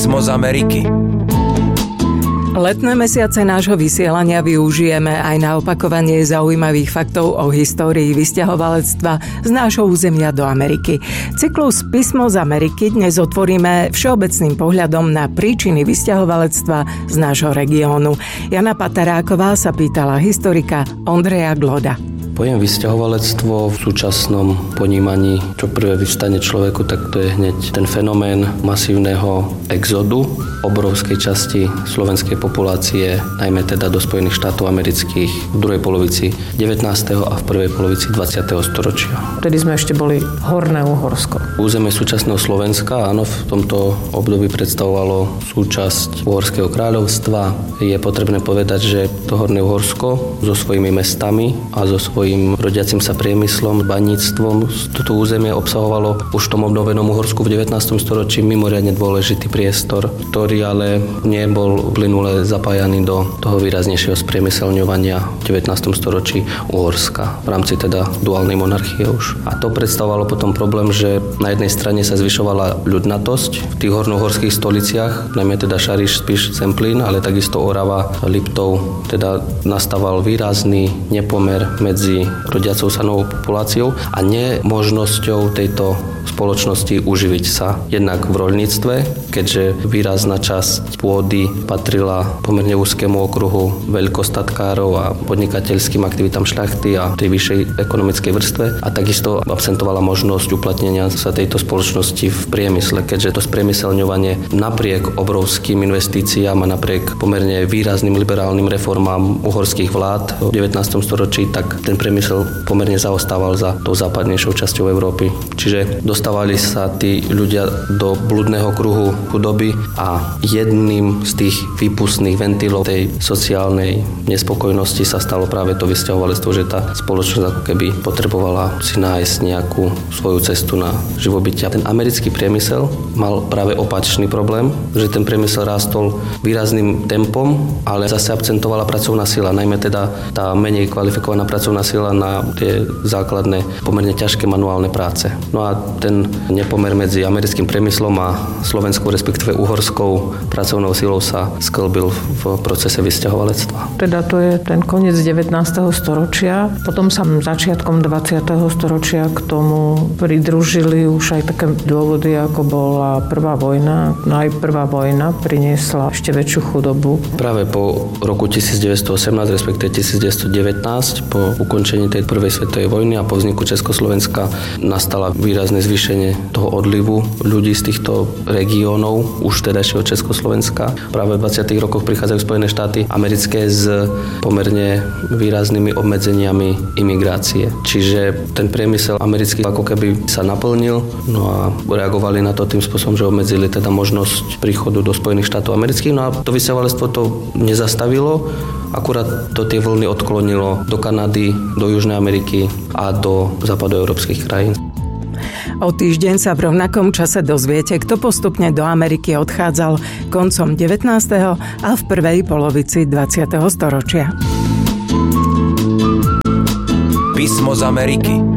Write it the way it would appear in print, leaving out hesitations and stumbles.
Písmo z Ameriky. Letné mesiace nášho vysielania využijeme aj na opakovanie zaujímavých faktov o histórii vysťahovalectva z nášho územia do Ameriky. Cyklus Písmo z Ameriky dnes otvoríme všeobecným pohľadom na príčiny vysťahovalectva z nášho regiónu. Jana Pataráková sa pýtala historika Ondreja Gloda. Pojem vysťahovalectvo v súčasnom ponímaní, čo prvé vyvstane človeku, tak to je hneď ten fenomén masívneho exodu obrovskej časti slovenskej populácie, najmä teda do Spojených štátov amerických v druhej polovici 19. a v prvej polovici 20. storočia. Vtedy sme ešte boli Horné Uhorsko. Územie súčasného Slovenska, áno, v tomto období predstavovalo súčasť Uhorského kráľovstva. Je potrebné povedať, že to Horné Uhorsko so svojimi mestami a so svojím rodiacim sa priemyslom, baníctvom, toto územie obsahovalo už v tom obnovenom Uhorsku v 19. storočí mimoriadne dôležitý priestor, ktorý ale nebol plynule zapájaný do toho výraznejšieho spriemyselňovania v 19. storočí Uhorska v rámci teda duálnej monarchie už. A to predstavovalo potom problém, že na jednej strane sa zvyšovala ľudnatosť v tých hornohorských stoliciach, najmä teda Šariš, Spiš, Zemplín, ale takisto Orava, Liptov, teda nastával výrazný nepomer medzi rodiacou sa novou populáciou a nemožnosťou tejto spoločnosti uživiť sa jednak v roľníctve, keďže výrazná časť pôdy patrila pomerne úzkému okruhu veľkostatkárov a podnikateľským aktivitám šľachty a tej vyššej ekonomickej vrstve a takisto absentovala možnosť uplatnenia sa tejto spoločnosti v priemysle, keďže to spriemyselňovanie napriek obrovským investíciám a napriek pomerne výrazným liberálnym reformám uhorských vlád v 19. storočí, tak ten priemysel pomerne zaostával za tou západnejšou časťou Európy. Čiže dostávali sa tí ľudia do blúdneho kruhu chudoby a jedným z tých výpustných ventilov tej sociálnej nespokojnosti sa stalo práve to vysťahovalectvo, že tá spoločnosť ako keby potrebovala si nájsť nejakú svoju cestu na živobytie. Ten americký priemysel mal práve opačný problém, že ten priemysel rástol výrazným tempom, ale zase absentovala pracovná sila, najmä teda tá menej kvalifikovaná pracovná sila na tie základné, pomerne ťažké manuálne práce. No a ten nepomer medzi americkým priemyslom a slovenskou, respektíve uhorskou pracovnou silou sa sklbil v procese vysťahovalectva. Teda to je ten koniec 19. storočia. Potom sa začiatkom 20. storočia k tomu pridružili už aj také dôvody, ako bola prvá vojna. No aj prvá vojna priniesla ešte väčšiu chudobu. Práve po roku 1918, respektíve 1919, po ukončení tej prvej svetovej vojny a po vzniku Československa nastala výrazné zvýšenie toho odlivu ľudí z týchto regiónov, už tedajšieho Československa. Práve v 20. rokoch prichádzajú Spojené štáty americké s pomerne výraznými obmedzeniami imigrácie. Čiže ten priemysel americký ako keby sa naplnil, no a reagovali na to tým spôsobom, že obmedzili teda možnosť príchodu do Spojených štátov amerických. No a to vysťahovalectvo to nezastavilo, akurát to tie vlny odklonilo do Kanady, do Južnej Ameriky a do západoeurópskych krajín. O týždeň sa v rovnakom čase dozviete, kto postupne do Ameriky odchádzal koncom 19. a v prvej polovici 20. storočia. Písmo z Ameriky.